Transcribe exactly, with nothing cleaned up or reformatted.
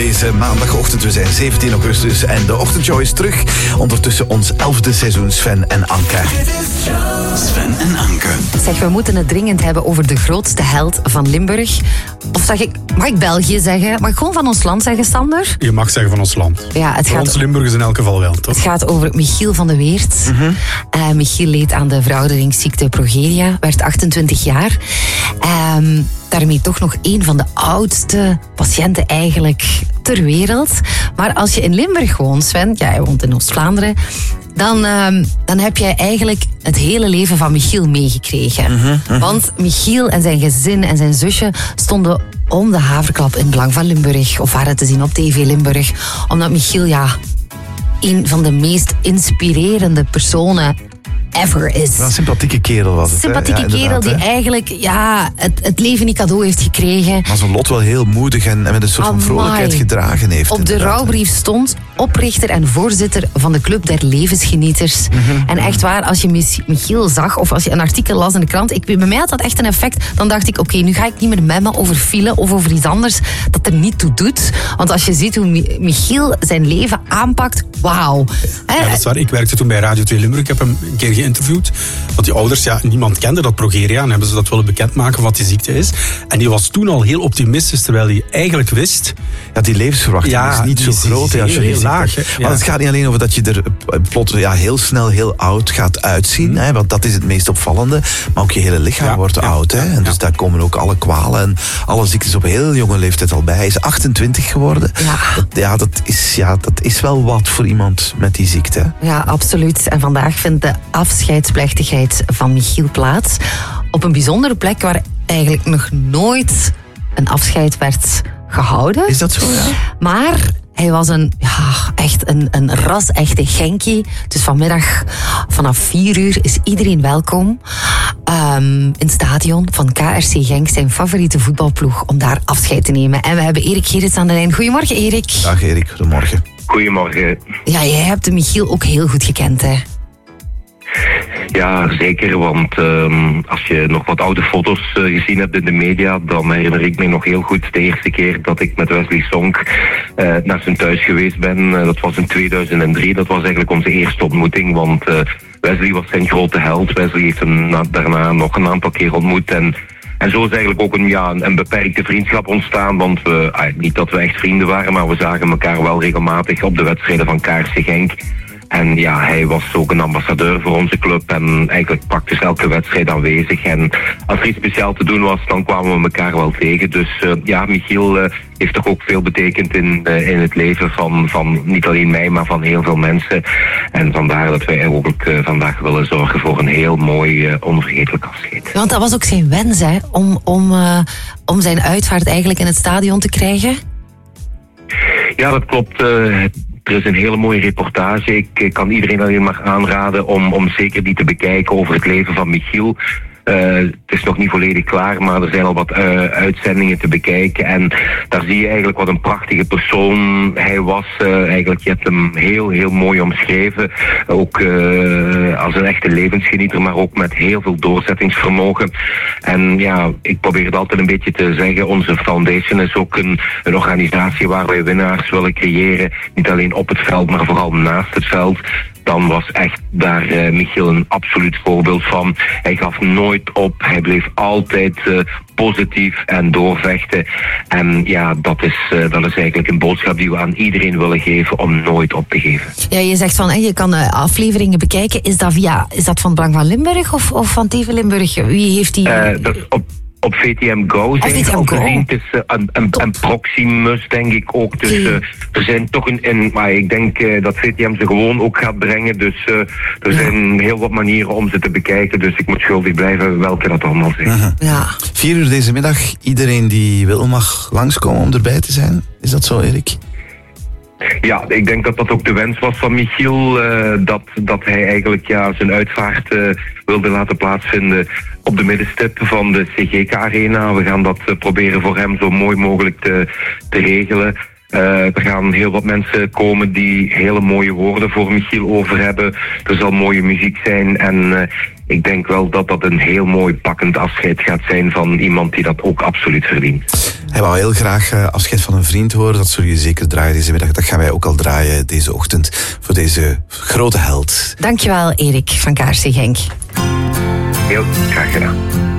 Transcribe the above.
Deze maandagochtend, we zijn zeventien augustus en de Ochtendshow is terug. Ondertussen ons elfde seizoen Sven en Anke. Sven en Anke. Zeg, we moeten het dringend hebben over de grootste held van Limburg. Of zeg ik, mag ik België zeggen? Mag ik gewoon van ons land zeggen, Sander? Je mag zeggen van ons land. Ja, het Voor gaat, ons Limburgers in elk geval wel, toch? Het gaat over Michiel van de Weert. Mm-hmm. Uh, Michiel leed aan de verouderingsziekte progeria, werd achtentwintig jaar. Um, daarmee toch nog een van de oudste patiënten eigenlijk ter wereld. Maar als je in Limburg woont, Sven, ja, je woont in Oost-Vlaanderen, dan, uh, dan heb jij eigenlijk het hele leven van Michiel meegekregen. Mm-hmm, mm-hmm. Want Michiel en zijn gezin en zijn zusje stonden om de haverklap in het belang van Limburg. Of waren te zien op T V Limburg. Omdat Michiel, ja, een van de meest inspirerende personen ever is. Een sympathieke kerel was het. Sympathieke ja, kerel die hè? eigenlijk ja, het, het leven niet cadeau heeft gekregen. Maar zijn lot wel heel moedig en, en met een soort van vrolijkheid gedragen heeft. Op de rouwbrief stond oprichter en voorzitter van de Club der Levensgenieters. Mm-hmm. En echt waar, als je Michiel zag of als je een artikel las in de krant, ik, bij mij had dat echt een effect. Dan dacht ik, oké, okay, nu ga ik niet meer memmen over file of over iets anders dat er niet toe doet. Want als je ziet hoe Michiel zijn leven aanpakt, wauw. Ja, dat is waar. Ik werkte toen bij Radio twee Limburg. Ik heb hem een keer geïnterviewd. Want die ouders, ja, niemand kende dat progeria en hebben ze dat willen bekendmaken wat die ziekte is. En die was toen al heel optimistisch, terwijl hij eigenlijk wist... Ja, die levensverwachting ja, is niet zo groot. Heel, als je heel laag. Hè? Maar ja. Het gaat niet alleen over dat je er plots ja, heel snel heel oud gaat uitzien. Mm. Hè, want dat is het meest opvallende. Maar ook je hele lichaam ja, wordt ja, oud. Hè, en ja. Dus daar komen ook alle kwalen en alle ziektes op heel jonge leeftijd al bij. Hij is achtentwintig geworden. Ja, dat, ja, dat, is, ja dat is wel wat voor iemand met die ziekte. Ja, absoluut. En vandaag vindt de afscheidsplechtigheid van Michiel plaats. Op een bijzondere plek waar eigenlijk nog nooit een afscheid werd gehouden. Is dat zo, ja? Maar hij was een, ja, echt een, een ras-echte Genkie. Dus vanmiddag vanaf vier uur is iedereen welkom um, in het stadion van K R C Genk, zijn favoriete voetbalploeg, om daar afscheid te nemen. En we hebben Erik Gerrits aan de lijn. Goedemorgen, Erik. Dag, Erik. Goedemorgen. Goedemorgen. Ja, jij hebt de Michiel ook heel goed gekend, hè? Ja, zeker, want um, als je nog wat oude foto's uh, gezien hebt in de media, dan herinner ik me nog heel goed de eerste keer dat ik met Wesley Sonk uh, naar zijn thuis geweest ben. Uh, dat was in tweeduizend drie, dat was eigenlijk onze eerste ontmoeting, want uh, Wesley was zijn grote held. Wesley heeft hem na, daarna nog een aantal keer ontmoet en... En zo is eigenlijk ook een, ja, een beperkte vriendschap ontstaan, want we, ah, niet dat we echt vrienden waren, maar we zagen elkaar wel regelmatig op de wedstrijden van K R C Genk. En ja, hij was ook een ambassadeur voor onze club en eigenlijk praktisch elke wedstrijd aanwezig. En als er iets speciaal te doen was, dan kwamen we elkaar wel tegen. Dus uh, ja, Michiel uh, heeft toch ook veel betekend in, uh, in het leven van, van niet alleen mij, maar van heel veel mensen. En vandaar dat wij ook uh, vandaag willen zorgen voor een heel mooi, uh, onvergetelijk afscheid. Want dat was ook zijn wens, hè, om, om, uh, om zijn uitvaart eigenlijk in het stadion te krijgen? Ja, dat klopt. Uh, Er is een hele mooie reportage. Ik, ik kan iedereen alleen maar aanraden om, om zeker die te bekijken over het leven van Michiel. Uh, het is nog niet volledig klaar, maar er zijn al wat uh, uitzendingen te bekijken. En daar zie je eigenlijk wat een prachtige persoon hij was. Uh, eigenlijk, je hebt hem heel, heel mooi omschreven. Ook uh, als een echte levensgenieter, maar ook met heel veel doorzettingsvermogen. En ja, ik probeer het altijd een beetje te zeggen. Onze foundation is ook een, een organisatie waar wij winnaars willen creëren. Niet alleen op het veld, maar vooral naast het veld. Dan was echt daar uh, Michiel een absoluut voorbeeld van. Hij gaf nooit op. Hij bleef altijd uh, positief en doorvechten. En ja, dat is, uh, dat is eigenlijk een boodschap die we aan iedereen willen geven om nooit op te geven. Ja, je zegt van, hè, je kan uh, afleveringen bekijken. Is dat, via, is dat van Belang van Limburg of, of van T V Limburg? Wie heeft die... Uh, dat is op Op V T M Go zijn V T M Go. gezien. Het is uh, een, een, een Proximus, denk ik ook. Dus uh, er zijn toch een... een maar ik denk uh, dat V T M ze gewoon ook gaat brengen. Dus uh, er zijn heel wat manieren om ze te bekijken. Dus ik moet schuldig blijven welke dat allemaal zijn. Uh-huh. Ja. Vier uur deze middag. Iedereen die wil mag langskomen om erbij te zijn. Is dat zo, Erik? Ja, ik denk dat dat ook de wens was van Michiel. Uh, dat, dat hij eigenlijk ja, zijn uitvaart uh, wilde laten plaatsvinden op de middenstip van de C G K-arena. We gaan dat uh, proberen voor hem zo mooi mogelijk te, te regelen. Uh, er gaan heel wat mensen komen die hele mooie woorden voor Michiel over hebben. Er zal mooie muziek zijn en uh, ik denk wel dat dat een heel mooi pakkend afscheid gaat zijn van iemand die dat ook absoluut verdient. Hij wou heel graag uh, afscheid van een vriend horen. Dat zul je zeker draaien deze middag. Dat gaan wij ook al draaien deze ochtend voor deze grote held. Dankjewel, Erik van Kaarsen-Genk. Heel graag gedaan.